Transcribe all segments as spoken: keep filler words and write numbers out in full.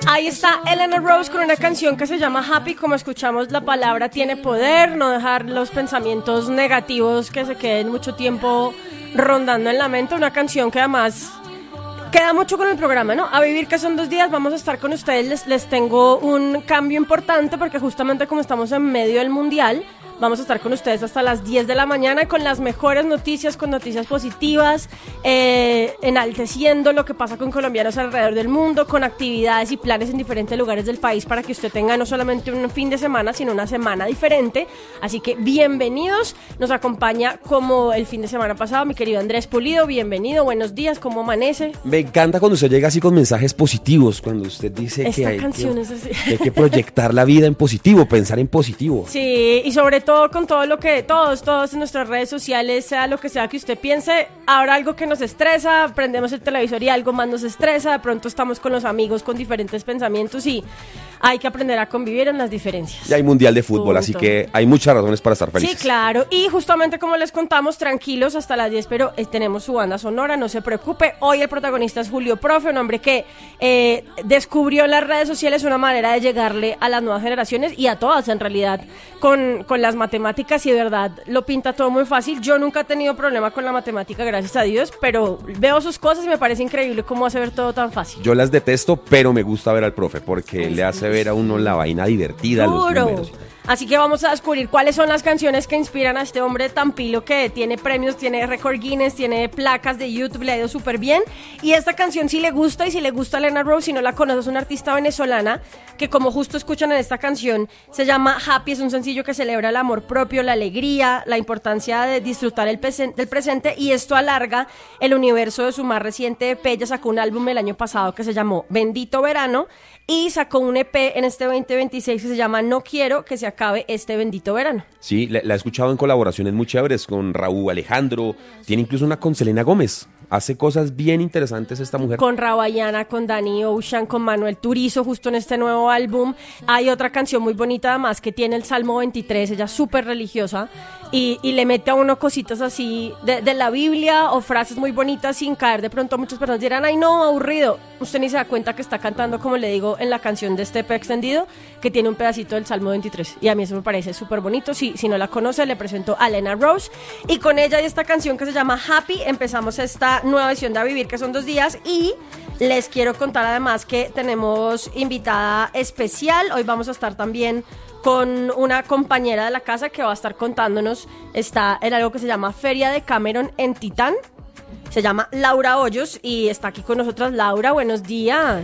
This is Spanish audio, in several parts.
Ahí está Elena Rose con una canción que se llama Happy. Como escuchamos, la palabra tiene poder, no dejar los pensamientos negativos que se queden mucho tiempo rondando en la mente. Una canción que además queda mucho con el programa, ¿no? A vivir, que son dos días, vamos a estar con ustedes. Les, les tengo un cambio importante porque justamente como estamos en medio del Mundial, vamos a estar con ustedes hasta las diez de la mañana con las mejores noticias, con noticias positivas, eh, enalteciendo lo que pasa con colombianos alrededor del mundo, con actividades y planes en diferentes lugares del país para que usted tenga no solamente un fin de semana, sino una semana diferente. Así que bienvenidos, nos acompaña como el fin de semana pasado mi querido Andrés Pulido. Bienvenido, buenos días, ¿cómo amanece? Me encanta cuando usted llega así con mensajes positivos, cuando usted dice Esta que hay canción que, es así. que hay que proyectar la vida en positivo, pensar en positivo. Sí, y sobre todo con todo lo que, todos, todos en nuestras redes sociales, sea lo que sea que usted piense, habrá algo que nos estresa, prendemos el televisor y algo más nos estresa, de pronto estamos con los amigos con diferentes pensamientos y hay que aprender a convivir en las diferencias. Y hay Mundial de Fútbol, Punto. Así que hay muchas razones para estar felices. Sí, claro, y justamente como les contamos, tranquilos hasta las diez, pero eh, tenemos su banda sonora, no se preocupe. Hoy el protagonista es Julio Profe, un hombre que eh, descubrió en las redes sociales una manera de llegarle a las nuevas generaciones y a todas en realidad, con, con las matemáticas, y de verdad lo pinta todo muy fácil. Yo nunca he tenido problema con la matemática, gracias a Dios, pero veo sus cosas y me parece increíble cómo hace ver todo tan fácil. Yo las detesto, pero me gusta ver al profe, porque le hace ver a uno la vaina divertida, Duro. los números. Así que vamos a descubrir cuáles son las canciones que inspiran a este hombre tan pilo que tiene premios, tiene récord Guinness, tiene placas de YouTube, le ha ido súper bien. Y esta canción, si le gusta, y si le gusta a Elena Rose, si no la conoces, es una artista venezolana que, como justo escuchan en esta canción, se llama Happy. Es un sencillo que celebra el amor propio, la alegría, la importancia de disfrutar el presen- del presente, y esto alarga el universo de su más reciente E P. Ella sacó un álbum el año pasado que se llamó Bendito Verano, y sacó un E P en este veinte veintiséis que se llama No Quiero que se acabe este bendito verano. Sí, la, la he escuchado en colaboraciones muy chéveres con Raúl Alejandro, tiene incluso una con Selena Gómez. Hace cosas bien interesantes esta mujer. Con Rawayana, con Danny Ocean, con Manuel Turizo, justo en este nuevo álbum. Hay otra canción muy bonita además que tiene el Salmo veintitrés, ella es súper religiosa y, y le mete a uno cositas así de, de la Biblia o frases muy bonitas sin caer de pronto. Muchas personas dirán, ay no, aburrido. Usted ni se da cuenta que está cantando, como le digo, en la canción de este E P extendido, que tiene un pedacito del Salmo veintitrés. Y a mí eso me parece súper bonito. Si, si no la conoce, le presento a Elena Rose. Y con ella y esta canción que se llama Happy, empezamos esta nueva edición de A Vivir, que son dos días. Y les quiero contar además que tenemos invitada especial. Hoy vamos a estar también con una compañera de la casa que va a estar contándonos, está en algo que se llama Feria de Cameron en Titán. Se llama Laura Hoyos y está aquí con nosotras. Laura, buenos días.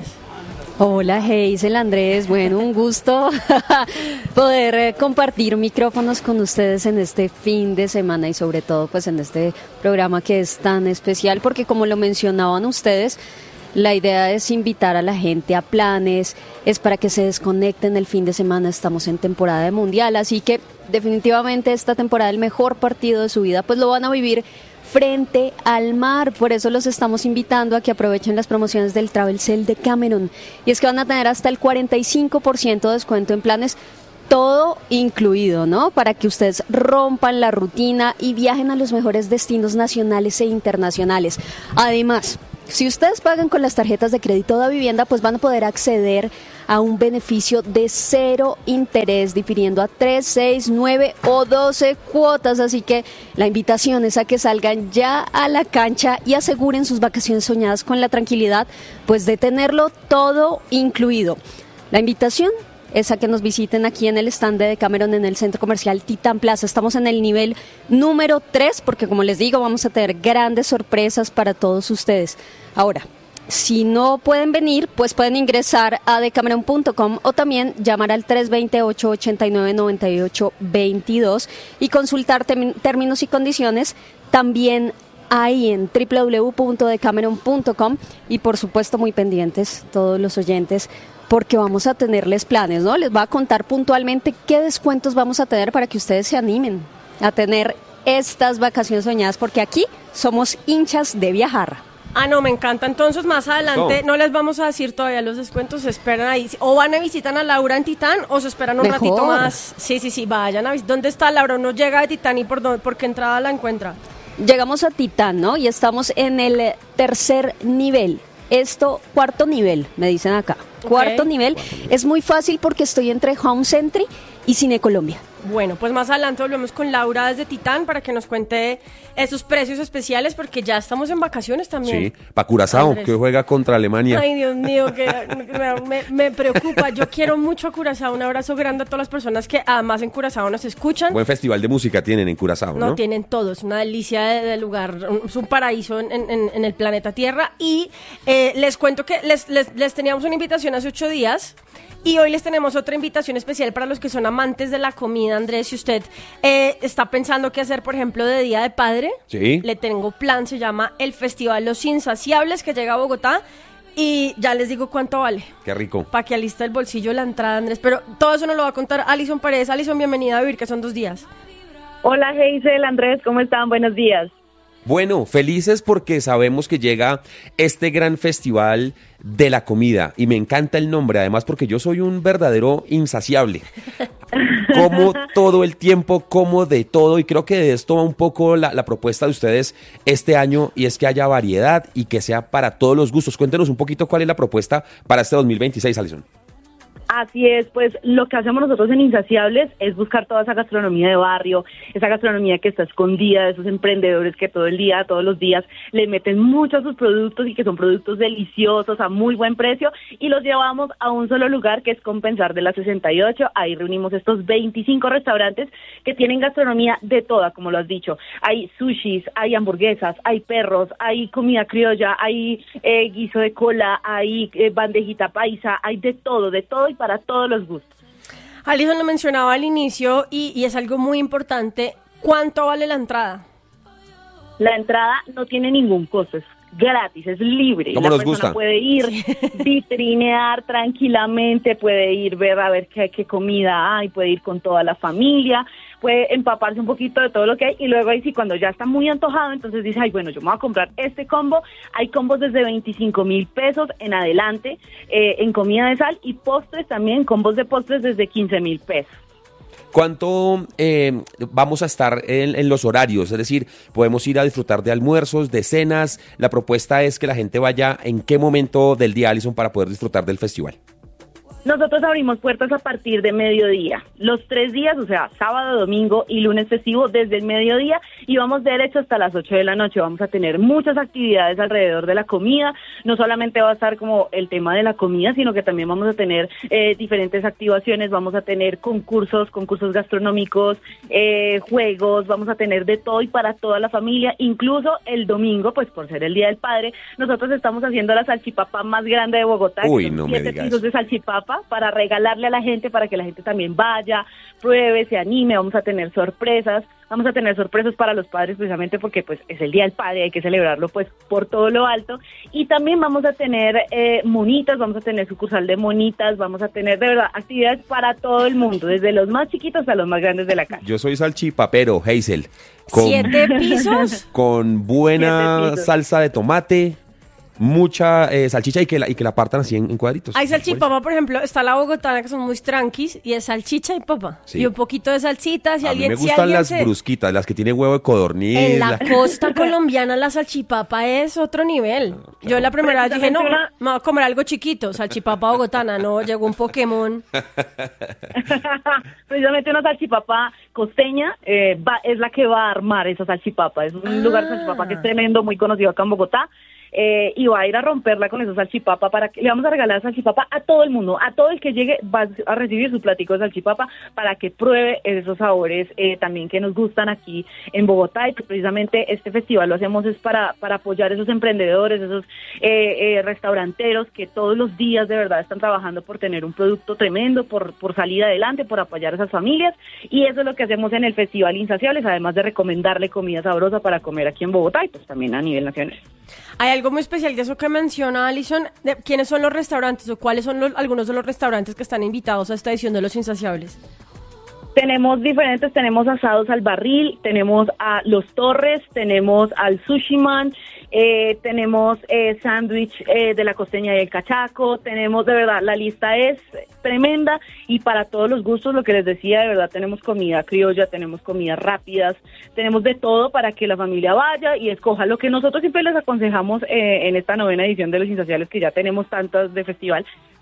Hola Hazel, Andrés, bueno, un gusto poder eh, compartir micrófonos con ustedes en este fin de semana y sobre todo pues en este programa que es tan especial porque, como lo mencionaban ustedes, la idea es invitar a la gente a planes, es para que se desconecten el fin de semana. Estamos en temporada de Mundial, así que definitivamente esta temporada, el mejor partido de su vida, pues lo van a vivir frente al mar. Por eso los estamos invitando a que aprovechen las promociones del Travel Sale de Cameron. Y es que van a tener hasta el cuarenta y cinco por ciento de descuento en planes, todo incluido, ¿no? Para que ustedes rompan la rutina y viajen a los mejores destinos nacionales e internacionales. Además, si ustedes pagan con las tarjetas de crédito de vivienda, pues van a poder acceder a un beneficio de cero interés, difiriendo a tres, seis, nueve o doce cuotas. Así que la invitación es a que salgan ya a la cancha y aseguren sus vacaciones soñadas con la tranquilidad, pues de tenerlo todo incluido. La invitación es a que nos visiten aquí en el stand de Cameron en el Centro Comercial Titán Plaza. Estamos en el nivel número tres porque, como les digo, vamos a tener grandes sorpresas para todos ustedes. Ahora, si no pueden venir, pues pueden ingresar a decameron punto com o también llamar al tres dos ocho, ocho nueve, nueve ocho dos dos y consultar tem- términos y condiciones también ahí en doble u doble u doble u punto decameron punto com. Y por supuesto muy pendientes todos los oyentes, porque vamos a tenerles planes, ¿no? Les voy a contar puntualmente qué descuentos vamos a tener para que ustedes se animen a tener estas vacaciones soñadas, porque aquí somos hinchas de viajar. Ah, no, me encanta. Entonces, más adelante, Oh. no les vamos a decir todavía los descuentos, se esperan ahí. O van a visitar a Laura en Titán, o se esperan un Mejor. ratito más. Sí, sí, sí, vayan a visitar. ¿Dónde está Laura? ¿No llega de Titán y por, dónde, por qué entrada la encuentra? Llegamos a Titán, ¿no? Y estamos en el tercer nivel. Esto, cuarto nivel, me dicen acá. Cuarto Ok. nivel. Es muy fácil porque estoy entre Home Century y Cine Colombia. Bueno, pues más adelante volvemos con Laura desde Titán para que nos cuente esos precios especiales porque ya estamos en vacaciones también. Sí, para Curazao, Andrés. que juega contra Alemania. Ay, Dios mío, que me, me- me preocupa. Yo quiero mucho a Curazao. Un abrazo grande a todas las personas que además en Curazao nos escuchan. Buen festival de música tienen en Curazao, ¿no? No, tienen todo, es una delicia de, de lugar, un- es un paraíso en, en- en- en el planeta Tierra. Y eh, les cuento que les, les, les teníamos una invitación hace ocho días y hoy les tenemos otra invitación especial para los que son amantes de la comida. Andrés, si usted eh, está pensando qué hacer, por ejemplo, de Día de Padre, Sí. le tengo plan, se llama el Festival Los Insaciables que llega a Bogotá y ya les digo cuánto vale. Qué rico. Para que alista el bolsillo la entrada, Andrés. Pero todo eso nos lo va a contar Alison Paredes. Alison, bienvenida a Vivir, que son dos días. Hola, Hazel, Andrés, ¿cómo están? Buenos días. Bueno, felices porque sabemos que llega este gran festival de la comida y me encanta el nombre, además porque yo soy un verdadero insaciable. Como todo el tiempo, como de todo y creo que de esto va un poco la, la propuesta de ustedes este año y es que haya variedad y que sea para todos los gustos. Cuéntenos un poquito cuál es la propuesta para este dos mil veintiséis, Alison. Así es, pues lo que hacemos nosotros en Insaciables es buscar toda esa gastronomía de barrio, esa gastronomía que está escondida, de esos emprendedores que todo el día, todos los días le meten mucho a sus productos y que son productos deliciosos a muy buen precio y los llevamos a un solo lugar que es Compensar de la sesenta y ocho. Ahí reunimos estos veinticinco restaurantes que tienen gastronomía de toda, como lo has dicho. Hay sushis, hay hamburguesas, hay perros, hay comida criolla, hay eh, guiso de cola, hay eh, bandejita paisa, hay de todo, de todo y para todos los gustos. Alison lo mencionaba al inicio y, y es algo muy importante. ¿Cuánto vale la entrada? La entrada no tiene ningún costo, es gratis, es libre. ¿Cómo la nos persona gusta? puede ir, vitrinear tranquilamente, puede ir ver a ver qué, qué comida hay, puede ir con toda la familia, puede empaparse un poquito de todo lo que hay y luego ahí sí, cuando ya está muy antojado, entonces dice, ay, bueno, yo me voy a comprar este combo. Hay combos desde veinticinco mil pesos en adelante eh, en comida de sal y postres también, combos de postres desde quince mil pesos. ¿Cuánto eh, vamos a estar en, en los horarios? Es decir, podemos ir a disfrutar de almuerzos, de cenas. La propuesta es que la gente vaya en qué momento del día, Alison, para poder disfrutar del festival. Nosotros abrimos puertas a partir de mediodía, los tres días, o sea, sábado, domingo y lunes festivo desde el mediodía y vamos derecho hasta las ocho de la noche. Vamos a tener muchas actividades alrededor de la comida, no solamente va a estar como el tema de la comida, sino que también vamos a tener eh, diferentes activaciones, vamos a tener concursos, concursos gastronómicos, eh, juegos, vamos a tener de todo y para toda la familia, incluso el domingo, pues por ser el Día del Padre, nosotros estamos haciendo la salchipapa más grande de Bogotá, Uy, que son no me siete digas. pisos de salchipapa, para regalarle a la gente, para que la gente también vaya, pruebe, se anime. Vamos a tener sorpresas, vamos a tener sorpresas para los padres precisamente porque pues es el Día del Padre, hay que celebrarlo pues por todo lo alto y también vamos a tener eh, monitas, vamos a tener sucursal de monitas, vamos a tener de verdad actividades para todo el mundo, desde los más chiquitos a los más grandes de la casa. Yo soy salchipapero, Hazel. Con, ¿Siete pisos? con buena Siete pisos. salsa de tomate, mucha eh, salchicha y que la, y que la partan así en, en cuadritos. Hay salchipapa, por ejemplo, está la bogotana que son muy tranquis y es salchicha y papa. Sí. Y un poquito de salsita. Si A mí alguien, me si gustan alguien las se- brusquitas, las que tiene huevo de codorniz. En la la- costa colombiana la salchipapa es otro nivel. Yo la primera vez dije, no, Precisamente me voy a comer algo chiquito, salchipapa bogotana. No, llegó un Pokémon. Precisamente una salchipapa costeña eh, va, es la que va a armar esa salchipapa. Es un Ah. lugar de salchipapa que es tremendo, muy conocido acá en Bogotá. Eh, y va a ir a romperla con esa salchipapa para que le vamos a regalar salchipapa a todo el mundo, a todo el que llegue va a recibir su platico de salchipapa para que pruebe esos sabores eh, también que nos gustan aquí en Bogotá y que precisamente este festival lo hacemos es para, para apoyar esos emprendedores, esos eh, eh, restauranteros que todos los días de verdad están trabajando por tener un producto tremendo, por, por salir adelante, por apoyar a esas familias y eso es lo que hacemos en el Festival Insaciables, además de recomendarle comida sabrosa para comer aquí en Bogotá y pues también a nivel nacional. Hay algo muy especial de eso que menciona Alison. De, ¿quiénes son los restaurantes o cuáles son los, algunos de los restaurantes que están invitados a esta edición de Los Insaciables? Tenemos diferentes, tenemos asados al barril, tenemos a Los Torres, tenemos al Sushi Man, eh, tenemos eh, sándwich eh, de la costeña y el cachaco, tenemos de verdad, la lista es tremenda y para todos los gustos, lo que les decía, de verdad tenemos comida criolla, tenemos comidas rápidas, tenemos de todo para que la familia vaya y escoja lo que nosotros siempre les aconsejamos eh, en esta novena edición de Los Insaciables, que ya tenemos tantas de festival,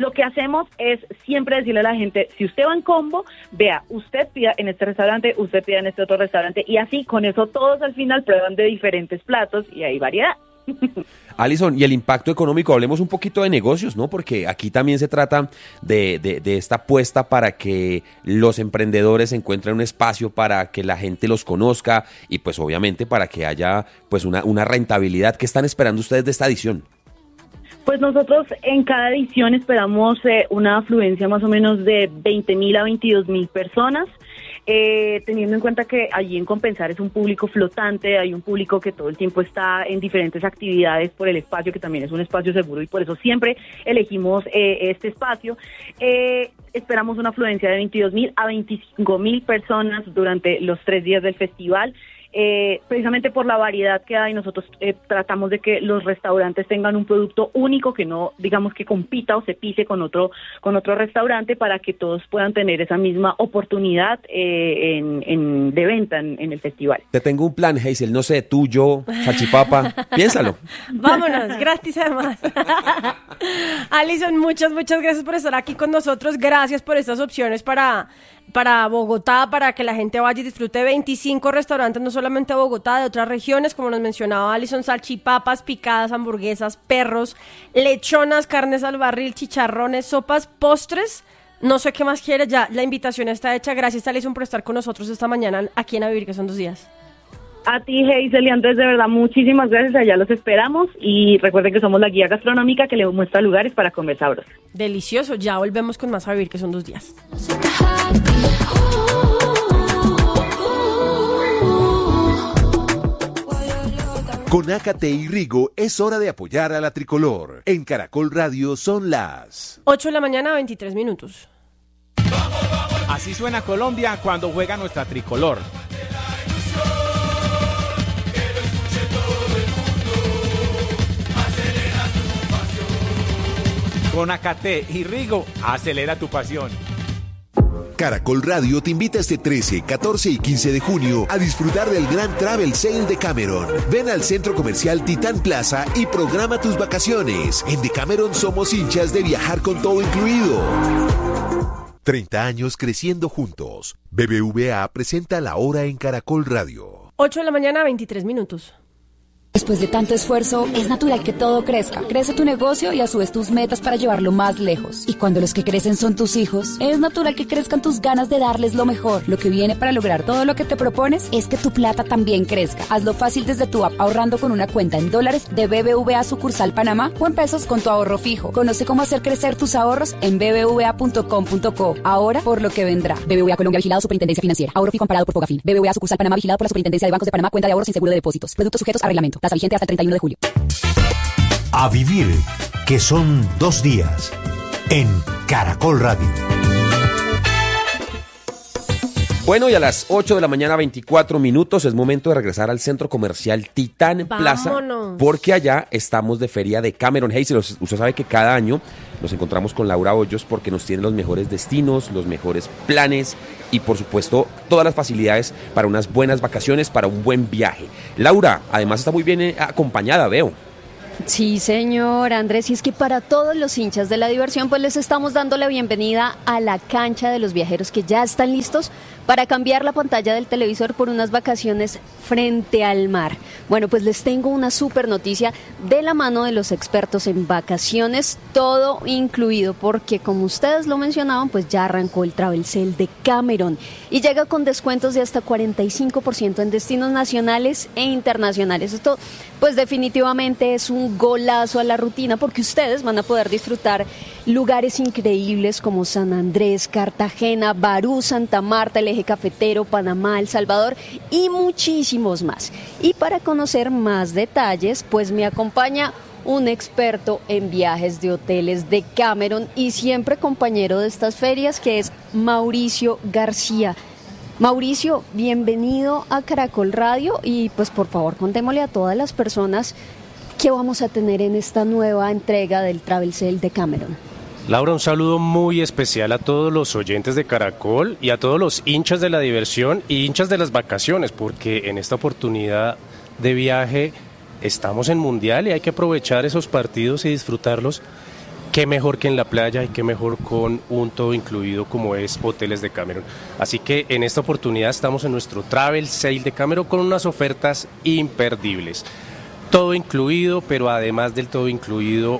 Lo que hacemos es siempre decirle a la gente, si usted va en combo, vea, usted pida en este restaurante, usted pida en este otro restaurante, y así con eso todos al final prueban de diferentes platos y hay variedad. Alison, y el impacto económico, hablemos un poquito de negocios, ¿no? Porque aquí también se trata de, de, de esta apuesta para que los emprendedores encuentren un espacio para que la gente los conozca y pues obviamente para que haya pues una, una rentabilidad. ¿Qué están esperando ustedes de esta edición? Pues nosotros en cada edición esperamos eh, una afluencia más o menos de veinte mil a veintidós mil personas. Eh, teniendo en cuenta que allí en Compensar es un público flotante, hay un público que todo el tiempo está en diferentes actividades por el espacio, que también es un espacio seguro y por eso siempre elegimos eh, este espacio. Eh, esperamos una afluencia de veintidós mil a veinticinco mil personas durante los tres días del festival. Eh, precisamente por la variedad que hay, nosotros eh, tratamos de que los restaurantes tengan un producto único, que no, digamos, que compita o se pise con otro con otro restaurante, para que todos puedan tener esa misma oportunidad eh, en, en, de venta en, en el festival. Te tengo un plan, Hazel, no sé, tú, yo, salchipapa, piénsalo. Vámonos, gratis además. Alison, muchas, muchas gracias por estar aquí con nosotros, gracias por estas opciones para... para Bogotá, para que la gente vaya y disfrute veinticinco restaurantes, no solamente de Bogotá, de otras regiones, como nos mencionaba Alison, salchipapas, picadas, hamburguesas, perros, lechonas, carnes al barril, chicharrones, sopas, postres, no sé qué más quieres, ya la invitación está hecha. Gracias, Alison, por estar con nosotros esta mañana aquí en A Vivir, que son dos días. A ti, Hazel y Andrés, de verdad, muchísimas gracias, allá los esperamos, y recuerden que somos la guía gastronómica que les muestra lugares para comer sabroso. Delicioso, ya volvemos con más A Vivir, que son dos días. Con Ácate y Rigo es hora de apoyar a la tricolor. En Caracol Radio son las ocho de la mañana, veintitrés minutos. Así suena Colombia cuando juega nuestra tricolor. Con Ácate y Rigo, acelera tu pasión. Caracol Radio te invita este trece, catorce y quince de junio a disfrutar del gran Travel Sale de Cameron. Ven al Centro Comercial Titán Plaza y programa tus vacaciones. En Decameron somos hinchas de viajar con todo incluido. treinta años creciendo juntos. B B V A presenta La Hora en Caracol Radio. ocho de la mañana, veintitrés minutos. Después de tanto esfuerzo, es natural que todo crezca. Crece tu negocio y a su vez tus metas para llevarlo más lejos. Y cuando los que crecen son tus hijos, es natural que crezcan tus ganas de darles lo mejor. Lo que viene para lograr todo lo que te propones es que tu plata también crezca. Hazlo fácil desde tu app, ahorrando con una cuenta en dólares de B B V A sucursal Panamá o en pesos con tu ahorro fijo. Conoce cómo hacer crecer tus ahorros en b b v a punto com punto co. Ahora por lo que vendrá. B B V A Colombia, vigilado Superintendencia Financiera. Ahorro fijo amparado por Fogafín. B B V A sucursal Panamá, vigilado por la Superintendencia de Bancos de Panamá. Cuenta de ahorros sin seguro de depósitos. Productos sujetos a reglamento. Tasa vigente hasta el treinta y uno de julio. A Vivir, que son dos días. En Caracol Radio. Bueno, y a las ocho de la mañana, veinticuatro minutos, es momento de regresar al centro comercial Titán Plaza, Vámonos. porque allá estamos de feria de Cameron Hazel. Usted sabe que cada año nos encontramos con Laura Hoyos porque nos tiene los mejores destinos, los mejores planes y, por supuesto, todas las facilidades para unas buenas vacaciones, para un buen viaje. Laura, además, está muy bien eh, acompañada, veo. Sí, señor Andrés, y es que para todos los hinchas de la diversión, pues les estamos dando la bienvenida a la cancha de los viajeros, que ya están listos para cambiar la pantalla del televisor por unas vacaciones frente al mar. Bueno, pues les tengo una súper noticia de la mano de los expertos en vacaciones, todo incluido, porque como ustedes lo mencionaban, pues ya arrancó el Travel Sale de Cameron y llega con descuentos de hasta cuarenta y cinco por ciento en destinos nacionales e internacionales. Esto, pues definitivamente es un golazo a la rutina, porque ustedes van a poder disfrutar lugares increíbles como San Andrés, Cartagena, Barú, Santa Marta, el Eje Cafetero, Panamá, El Salvador y muchísimos más. Y para conocer más detalles, pues me acompaña un experto en viajes de hoteles de Cameron y siempre compañero de estas ferias, que es Mauricio García. Mauricio, bienvenido a Caracol Radio y pues por favor contémosle a todas las personas qué vamos a tener en esta nueva entrega del Travel Sale de Cameron. Laura, un saludo muy especial a todos los oyentes de Caracol y a todos los hinchas de la diversión y hinchas de las vacaciones, porque en esta oportunidad de viaje estamos en Mundial y hay que aprovechar esos partidos y disfrutarlos qué mejor que en la playa y qué mejor con un todo incluido como es Hoteles de Cameron. Así que en esta oportunidad estamos en nuestro Travel Sale de Cameron con unas ofertas imperdibles. Todo incluido, pero además del todo incluido,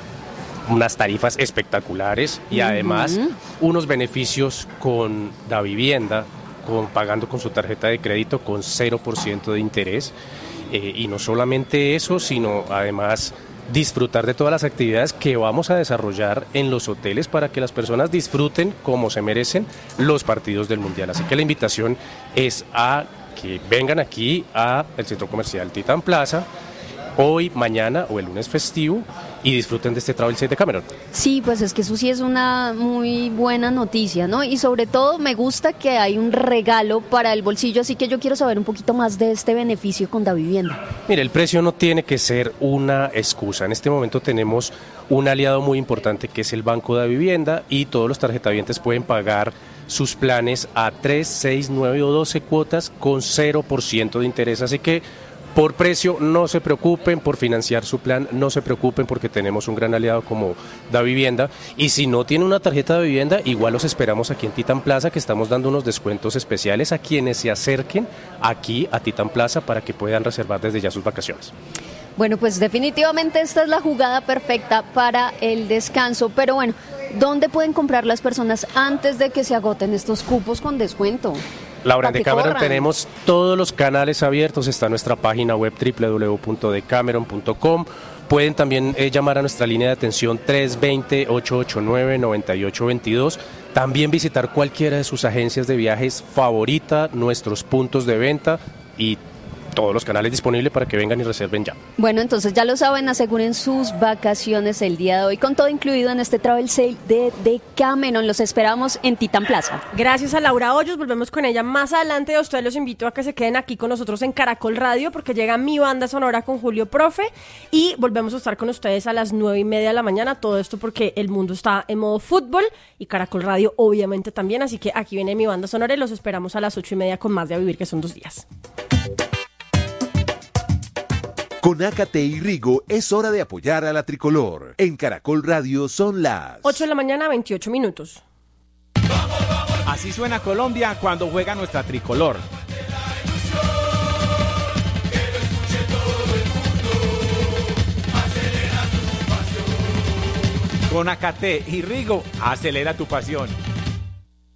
unas tarifas espectaculares y además uh-huh. unos beneficios con la vivienda, con, pagando con su tarjeta de crédito con cero por ciento de interés. Eh, y no solamente eso, sino además disfrutar de todas las actividades que vamos a desarrollar en los hoteles para que las personas disfruten como se merecen los partidos del Mundial. Así que la invitación es a que vengan aquí al Centro Comercial Titán Plaza hoy, mañana o el lunes festivo y disfruten de este Travel Sale de Cameron. Sí, pues es que eso sí es una muy buena noticia, ¿no? Y sobre todo me gusta que hay un regalo para el bolsillo, así que yo quiero saber un poquito más de este beneficio con Davivienda. Mire, el precio no tiene que ser una excusa. En este momento tenemos un aliado muy importante que es el Banco Davivienda y todos los tarjetavientes pueden pagar sus planes a tres, seis, nueve o doce cuotas con cero por ciento de interés, así que por precio no se preocupen, por financiar su plan no se preocupen porque tenemos un gran aliado como Davivienda y si no tiene una tarjeta de vivienda igual los esperamos aquí en Titán Plaza que estamos dando unos descuentos especiales a quienes se acerquen aquí a Titán Plaza para que puedan reservar desde ya sus vacaciones. Bueno, pues definitivamente esta es la jugada perfecta para el descanso, pero bueno, ¿dónde pueden comprar las personas antes de que se agoten estos cupos con descuento? Laura, en Decameron tenemos todos los canales abiertos, está nuestra página web doble u doble u doble u punto decameron punto com. Pueden también eh, llamar a nuestra línea de atención tres dos cero, ocho ocho nueve, nueve ocho dos dos. También visitar cualquiera de sus agencias de viajes favorita, nuestros puntos de venta y todos los canales disponibles para que vengan y reserven ya. Bueno, entonces ya lo saben, aseguren sus vacaciones el día de hoy con todo incluido en este Travel Sale de Decameron. Los esperamos en Titán Plaza. Gracias a Laura Hoyos, volvemos con ella más adelante. A ustedes los invito a que se queden aquí con nosotros en Caracol Radio porque llega mi banda sonora con Julio Profe y volvemos a estar con ustedes a las nueve y media de la mañana. Todo esto porque el mundo está en modo fútbol y Caracol Radio obviamente también, así que aquí viene mi banda sonora y los esperamos a las ocho y media con más de A Vivir, que son dos días. Con Ácate y Rigo es hora de apoyar a la tricolor. En Caracol Radio son las ocho de la mañana, veintiocho minutos. Así suena Colombia cuando juega nuestra tricolor. Con Ácate y Rigo, acelera tu pasión.